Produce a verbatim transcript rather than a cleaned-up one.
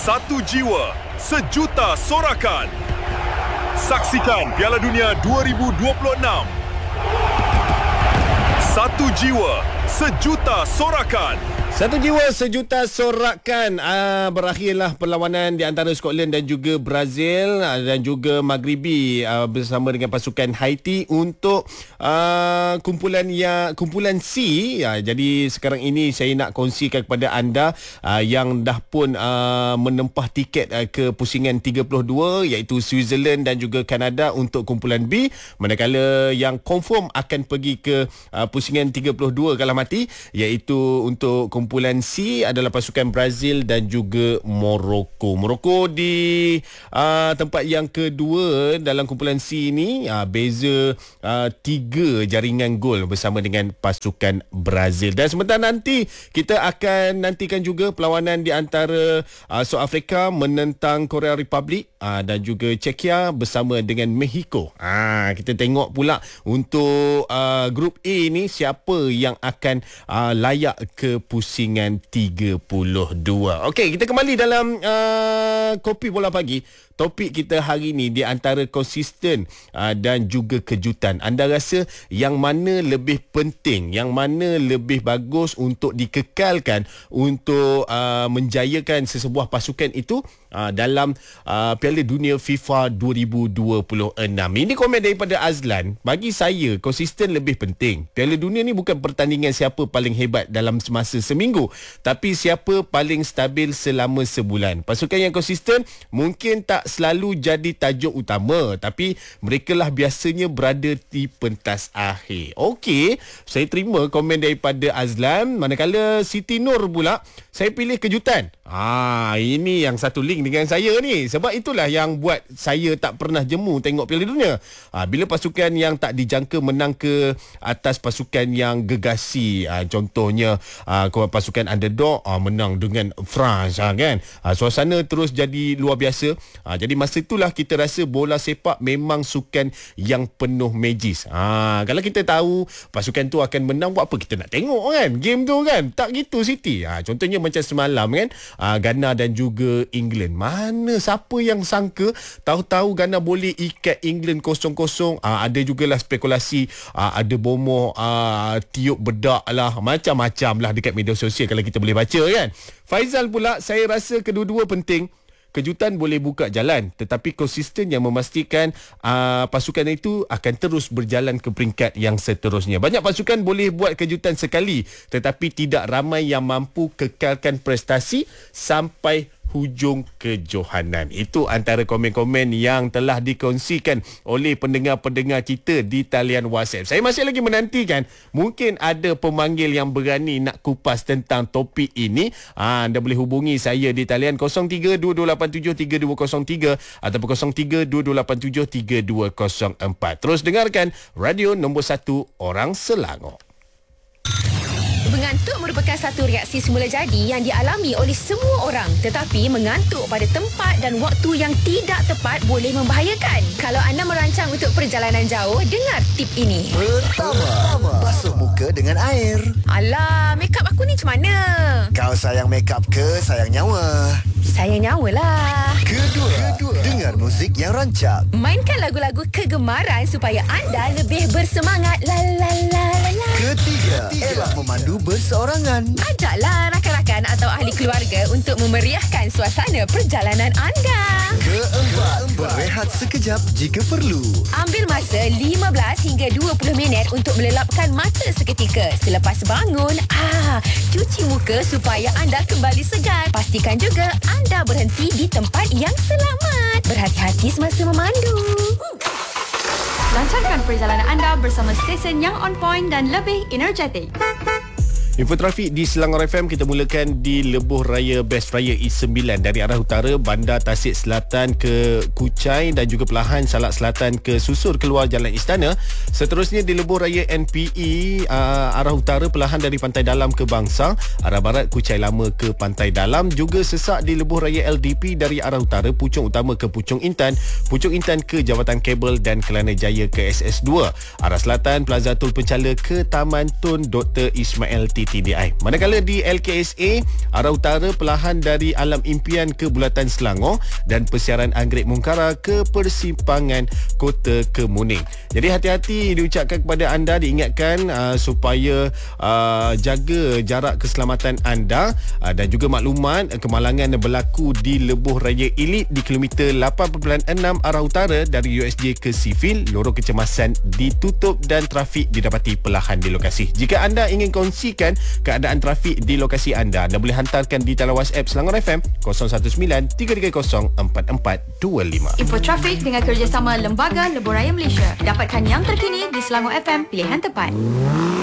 Satu jiwa, sejuta sorakan. Saksikan Piala Dunia dua ribu dua puluh enam. Satu jiwa, sejuta sorakan. Satu jiwa sejuta sorakan. Ah, berakhirlah perlawanan di antara Scotland dan juga Brazil ah, dan juga Maghribi ah, bersama dengan pasukan Haiti untuk ah, kumpulan yang kumpulan C. Ah, jadi sekarang ini saya nak kongsikan kepada anda ah, yang dah pun ah, menempah tiket ah, ke pusingan tiga puluh dua, iaitu Switzerland dan juga Kanada untuk kumpulan B, manakala yang confirm akan pergi ke ah, pusingan tiga puluh dua kalah mati, iaitu untuk kumpulan C adalah pasukan Brazil dan juga Morocco. Morocco di uh, tempat yang kedua dalam kumpulan C ini, uh, beza uh, tiga jaringan gol bersama dengan pasukan Brazil. Dan sebentar nanti kita akan nantikan juga perlawanan di antara uh, South Africa menentang Korea Republic uh, dan juga Czechia bersama dengan Mexico. Ah, kita tengok pula untuk uh, grup A ni siapa yang akan uh, layak ke pusingan tiga puluh dua. Okey, kita kembali dalam uh, Kopi Bola Pagi. Topik kita hari ini di antara konsisten uh, dan juga kejutan. Anda rasa yang mana lebih penting, yang mana lebih bagus untuk dikekalkan untuk uh, menjayakan sesebuah pasukan itu uh, dalam uh, Piala Dunia FIFA dua ribu dua puluh enam. Ini komen daripada Azlan. Bagi saya, konsisten lebih penting. Piala Dunia ni bukan pertandingan siapa paling hebat dalam semasa seminggu, tapi siapa paling stabil selama sebulan. Pasukan yang konsisten mungkin tak selalu jadi tajuk utama, tapi mereka lah biasanya berada di pentas akhir. Okey, saya terima komen daripada Azlan. Manakala Siti Nur pula, saya pilih kejutan. Ah, ini yang satu link dengan saya ni. Sebab itulah yang buat saya tak pernah jemu tengok Piala Dunia. Ah, bila pasukan yang tak dijangka menang ke atas pasukan yang gegasi. Ah, contohnya ah, pasukan underdog ah, menang dengan France ah, kan. Ah, suasana terus jadi luar biasa. Ah, jadi masa itulah kita rasa bola sepak memang sukan yang penuh magis. Ah, kalau kita tahu pasukan tu akan menang, buat apa kita nak tengok kan game tu kan? Tak gitu Siti. Ah, contohnya macam semalam kan, ah, Ghana dan juga England. Mana siapa yang sangka tahu-tahu Ghana boleh ikat England kosong kosong. Ah, ada jugalah spekulasi ah, ada bomoh ah, tiup bedak lah, macam-macam lah dekat media sosial kalau kita boleh baca kan. Faizal pula, saya rasa kedua-dua penting. Kejutan boleh buka jalan, tetapi konsisten yang memastikan uh, pasukan itu akan terus berjalan ke peringkat yang seterusnya. Banyak pasukan boleh buat kejutan sekali, tetapi tidak ramai yang mampu kekalkan prestasi sampai hujung kejohanan. Itu antara komen-komen yang telah dikongsikan oleh pendengar-pendengar kita di talian WhatsApp. Saya masih lagi menantikan, mungkin ada pemanggil yang berani nak kupas tentang topik ini. Ha, anda boleh hubungi saya di talian kosong tiga dua dua lapan tujuh tiga dua kosong tiga ataupun kosong tiga dua dua lapan tujuh tiga dua kosong empat. Terus dengarkan radio nombor satu orang Selangor. Mengantuk merupakan satu reaksi semula jadi yang dialami oleh semua orang. Tetapi mengantuk pada tempat dan waktu yang tidak tepat boleh membahayakan. Kalau anda merancang untuk perjalanan jauh, dengar tip ini. Pertama, basuh muka dengan air. Alah, make up aku ni macam mana? Kau sayang make up ke sayang nyawa? Sayang nyawa lah. Kedua, Kedua, dengar muzik yang rancak. Mainkan lagu-lagu kegemaran supaya anda lebih bersemangat. La la la la la. Ketiga, elak memandu berseorangan. Ajaklah rakan-rakan atau ahli keluarga untuk memeriahkan suasana perjalanan anda. Keempat, berehat sekejap jika perlu. Ambil masa lima belas hingga dua puluh minit untuk melelapkan mata seketika. Selepas bangun, ah, cuci muka supaya anda kembali segar. Pastikan juga anda berhenti di tempat yang selamat. Berhati-hati semasa memandu. Lancarkan perjalanan anda bersama stesen yang on point dan lebih energetik. Info trafik di Selangor F M kita mulakan di Lebuh Raya Best Raya E sembilan dari arah utara Bandar Tasik Selatan ke Kuchai dan juga perlahan Salak Selatan ke susur keluar Jalan Istana. Seterusnya di Lebuh Raya N P E uh, arah utara perlahan dari Pantai Dalam ke Bangsang, arah barat Kuchai Lama ke Pantai Dalam. Juga sesak di Lebuh Raya L D P dari arah utara Puchong Utama ke Puchong Intan, Puchong Intan ke Jabatan Kabel dan Kelana Jaya ke S S dua. Arah selatan Plaza Tol Penchala ke Taman Tun Doktor Ismail T T T D I. Manakala di L K S A, arah utara perlahan dari Alam Impian ke Bulatan Selangor dan Persiaran Anggrek Mungkara ke Persimpangan Kota Kemuning. Jadi hati-hati diucapkan kepada anda, diingatkan uh, supaya uh, jaga jarak keselamatan anda uh, dan juga makluman uh, kemalangan berlaku di Lebuh Raya Elite di kilometer lapan perpuluhan enam arah utara dari U S J ke Sivil. Lorong kecemasan ditutup dan trafik didapati perlahan di lokasi. Jika anda ingin kongsikan keadaan trafik di lokasi anda, anda boleh hantarkan di talian WhatsApp Selangor F M kosong satu sembilan tiga tiga kosong empat empat dua lima. Info trafik dengan kerjasama Lembaga Lebuh Raya Malaysia. Dapatkan yang terkini di Selangor F M, pilihan tepat.